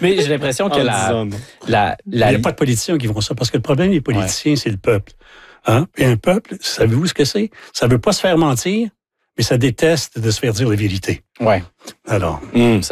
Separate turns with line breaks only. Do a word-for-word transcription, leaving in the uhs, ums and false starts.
Mais j'ai l'impression que la, la, la...
Il n'y a pas de politiciens qui font ça, parce que le problème des politiciens, ouais. c'est le peuple. Hein? Et un peuple, savez-vous ce que c'est? Ça veut pas se faire mentir, mais ça déteste de se faire dire la vérité.
Ouais.
Alors...
Mmh, ça